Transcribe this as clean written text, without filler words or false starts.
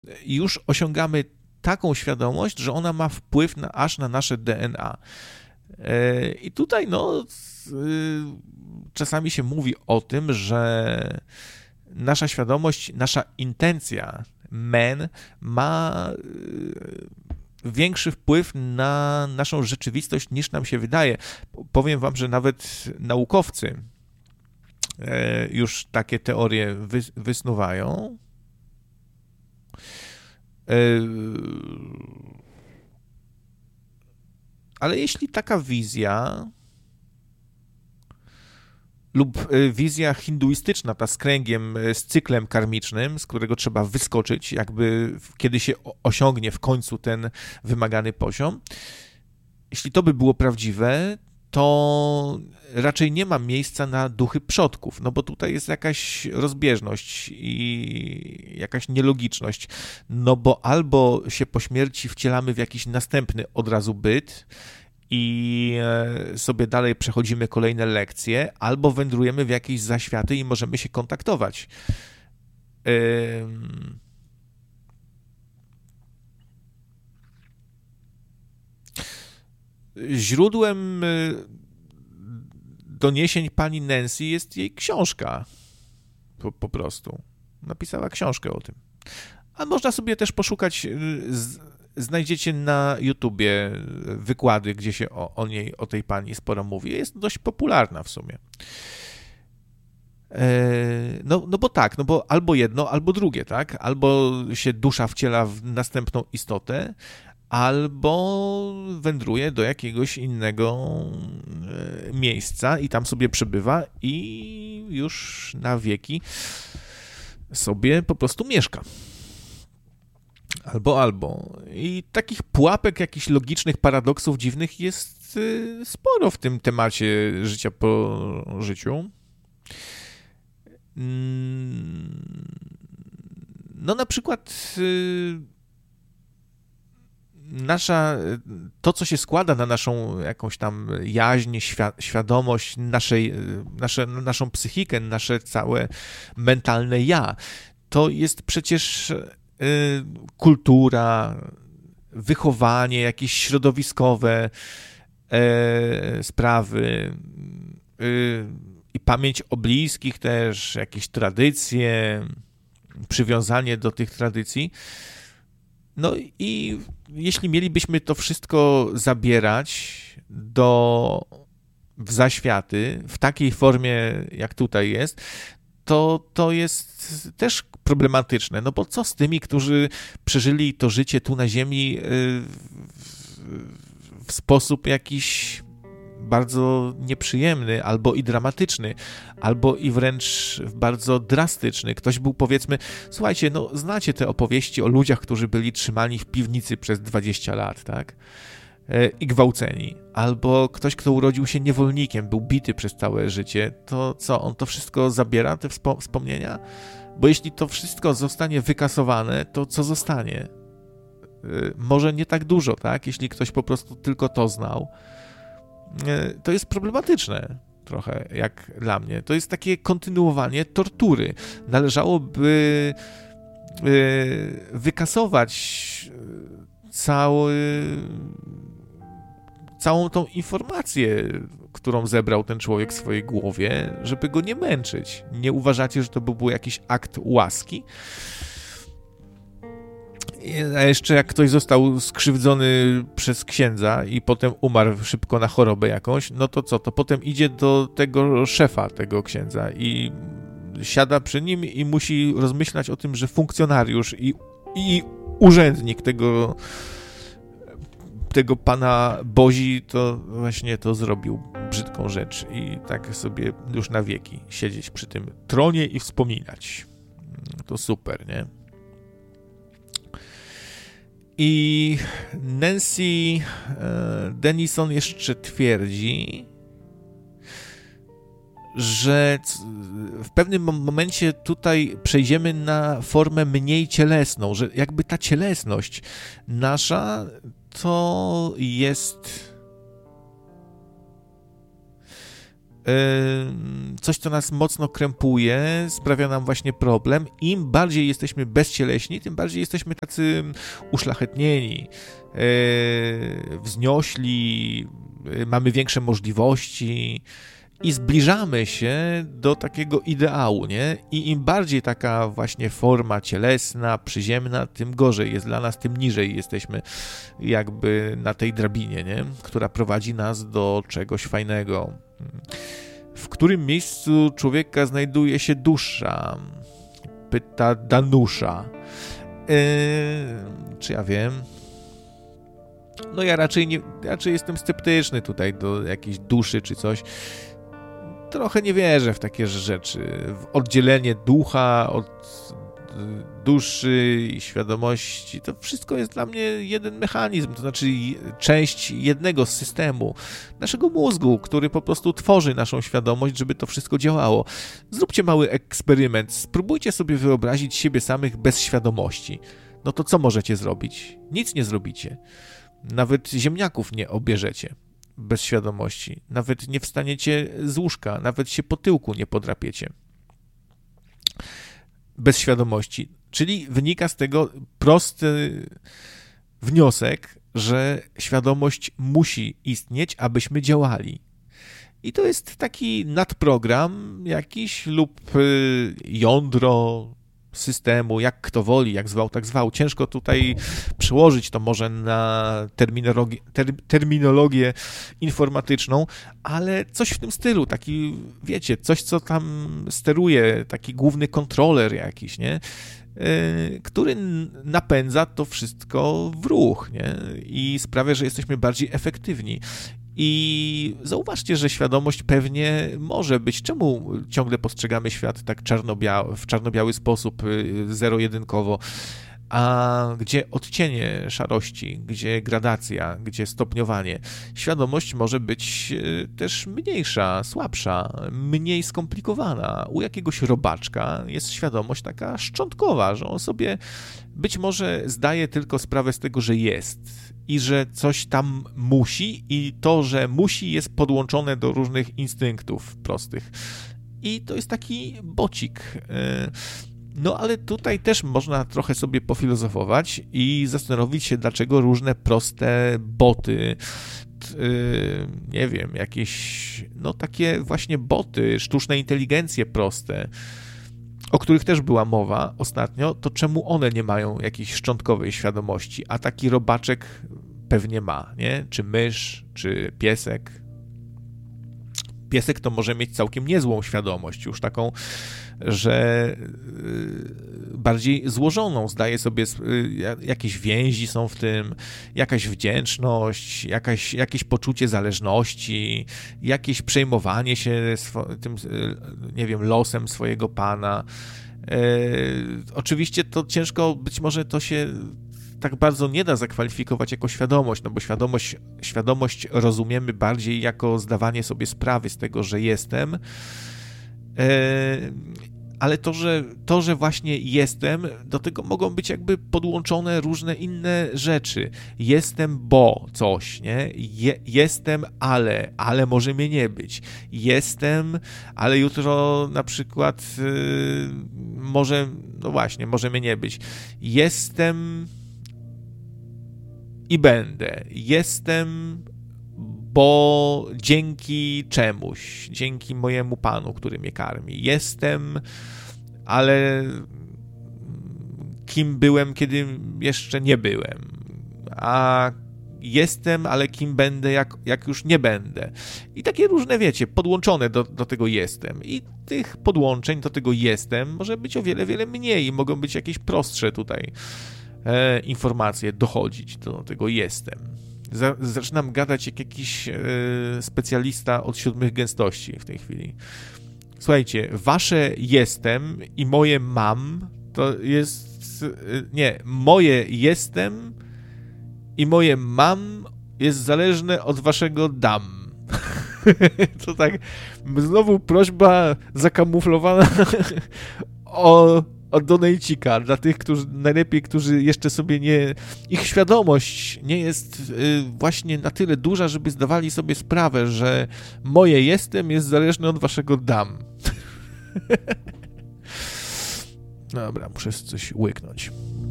już osiągamy taką świadomość, że ona ma wpływ aż na nasze DNA. I tutaj czasami się mówi o tym, że nasza świadomość, nasza intencja ma większy wpływ na naszą rzeczywistość niż nam się wydaje. Powiem wam, że nawet naukowcy już takie teorie wysnuwają. Ale jeśli taka wizja lub wizja hinduistyczna, ta z kręgiem, z cyklem karmicznym, z którego trzeba wyskoczyć, jakby kiedy się osiągnie w końcu ten wymagany poziom, jeśli to by było prawdziwe, to raczej nie ma miejsca na duchy przodków, no bo tutaj jest jakaś rozbieżność i jakaś nielogiczność, no bo albo się po śmierci wcielamy w jakiś następny od razu byt i sobie dalej przechodzimy kolejne lekcje, albo wędrujemy w jakieś zaświaty i możemy się kontaktować. Źródłem doniesień pani Nancy jest jej książka. Po prostu. Napisała książkę o tym. A można sobie też poszukać, znajdziecie na YouTubie wykłady, gdzie się o tej pani sporo mówi. Jest dość popularna w sumie. No bo tak, no bo albo jedno, albo drugie, tak? Albo się dusza wciela w następną istotę, albo wędruje do jakiegoś innego miejsca i tam sobie przebywa i już na wieki sobie po prostu mieszka. Albo. I takich pułapek, jakichś logicznych paradoksów dziwnych jest sporo w tym temacie życia po życiu. No na przykład to, co się składa na naszą jakąś tam jaźń, świadomość, naszą psychikę, nasze całe mentalne ja, to jest przecież kultura, wychowanie, jakieś środowiskowe sprawy i pamięć o bliskich też, jakieś tradycje, przywiązanie do tych tradycji. No i jeśli mielibyśmy to wszystko zabierać w zaświaty, w takiej formie, jak tutaj jest, to jest też problematyczne, no bo co z tymi, którzy przeżyli to życie tu na ziemi w sposób jakiś bardzo nieprzyjemny, albo i dramatyczny, albo i wręcz bardzo drastyczny. Ktoś był, powiedzmy, słuchajcie, no znacie te opowieści o ludziach, którzy byli trzymani w piwnicy przez 20 lat, tak? I gwałceni. Albo ktoś, kto urodził się niewolnikiem, był bity przez całe życie, to co, on to wszystko zabiera, te wspomnienia? Bo jeśli to wszystko zostanie wykasowane, to co zostanie? Może nie tak dużo, tak? Jeśli ktoś po prostu tylko to znał. To jest problematyczne trochę, jak dla mnie. To jest takie kontynuowanie tortury. Należałoby wykasować całą tą informację, którą zebrał ten człowiek w swojej głowie, żeby go nie męczyć. Nie uważacie, że to by był jakiś akt łaski? A jeszcze jak ktoś został skrzywdzony przez księdza i potem umarł szybko na chorobę jakąś, no to co? To potem idzie do tego szefa tego księdza i siada przy nim i musi rozmyślać o tym, że funkcjonariusz i urzędnik tego pana Bozi to właśnie to zrobił brzydką rzecz i tak sobie już na wieki siedzieć przy tym tronie i wspominać. To super, nie? I Nancy Denison jeszcze twierdzi, że w pewnym momencie tutaj przejdziemy na formę mniej cielesną, że jakby ta cielesność nasza to jest coś, co nas mocno krępuje, sprawia nam właśnie problem. Im bardziej jesteśmy bezcieleśni, tym bardziej jesteśmy tacy uszlachetnieni, wzniośli, mamy większe możliwości i zbliżamy się do takiego ideału, nie? I im bardziej taka właśnie forma cielesna, przyziemna, tym gorzej jest dla nas, tym niżej jesteśmy jakby na tej drabinie, nie? Która prowadzi nas do czegoś fajnego. W którym miejscu człowieka znajduje się dusza? Pyta Danusza. Czy ja wiem? No ja raczej jestem sceptyczny tutaj do jakiejś duszy czy coś. Trochę nie wierzę w takie rzeczy. W oddzielenie ducha od duszy i świadomości. To wszystko jest dla mnie jeden mechanizm, to znaczy część jednego systemu naszego mózgu, który po prostu tworzy naszą świadomość, żeby to wszystko działało. Zróbcie mały eksperyment. Spróbujcie sobie wyobrazić siebie samych bez świadomości. No to co możecie zrobić? Nic nie zrobicie. Nawet ziemniaków nie obierzecie bez świadomości. Nawet nie wstaniecie z łóżka, nawet się po tyłku nie podrapiecie. Bez świadomości. Czyli wynika z tego prosty wniosek, że świadomość musi istnieć, abyśmy działali. I to jest taki nadprogram jakiś lub jądro systemu, jak kto woli, jak zwał, tak zwał. Ciężko tutaj przełożyć to może na terminologię informatyczną, ale coś w tym stylu, taki, wiecie, coś, co tam steruje, taki główny kontroler jakiś, nie? Który napędza to wszystko w ruch, nie? I sprawia, że jesteśmy bardziej efektywni. I zauważcie, że świadomość pewnie może być. Czemu ciągle postrzegamy świat tak w czarno-biały sposób, zero-jedynkowo, a gdzie odcienie szarości, gdzie gradacja, gdzie stopniowanie? Świadomość może być też mniejsza, słabsza, mniej skomplikowana. U jakiegoś robaczka jest świadomość taka szczątkowa, że on sobie być może zdaje tylko sprawę z tego, że jest i że coś tam musi i to, że musi, jest podłączone do różnych instynktów prostych. I to jest taki bocik. No ale tutaj też można trochę sobie pofilozofować i zastanowić się, dlaczego różne proste boty, nie wiem, jakieś, no takie właśnie boty, sztuczne inteligencje proste, o których też była mowa ostatnio, to czemu one nie mają jakiejś szczątkowej świadomości, a taki robaczek pewnie ma, nie? Czy mysz, czy piesek. Piesek to może mieć całkiem niezłą świadomość, już taką, że bardziej złożoną, zdaje sobie, jakieś więzi są w tym, jakaś wdzięczność, jakieś poczucie zależności, jakieś przejmowanie się tym, nie wiem, losem swojego pana. Oczywiście to ciężko, być może to się tak bardzo nie da zakwalifikować jako świadomość, no bo świadomość rozumiemy bardziej jako zdawanie sobie sprawy z tego, że jestem, ale to, że właśnie jestem, do tego mogą być jakby podłączone różne inne rzeczy. Jestem, bo coś, nie? Jestem, ale może mnie nie być. Jestem, ale jutro na przykład może, no właśnie, może mnie nie być. Jestem i będę. Jestem, bo dzięki czemuś, dzięki mojemu Panu, który mnie karmi. Jestem, ale kim byłem, kiedy jeszcze nie byłem. A jestem, ale kim będę, jak już nie będę. I takie różne, wiecie, podłączone do tego jestem. I tych podłączeń do tego jestem może być o wiele, wiele mniej. Mogą być jakieś prostsze tutaj informacje, dochodzić do tego jestem. Zaczynam gadać jak jakiś specjalista od 7 gęstości w tej chwili. Słuchajcie, wasze jestem i moje mam to jest... Nie, moje jestem i moje mam jest zależne od waszego dam. To tak, znowu prośba zakamuflowana o od donejcika, dla tych, którzy jeszcze sobie ich świadomość nie jest właśnie na tyle duża, żeby zdawali sobie sprawę, że moje jestem jest zależne od waszego dam. Dobra, muszę coś łyknąć.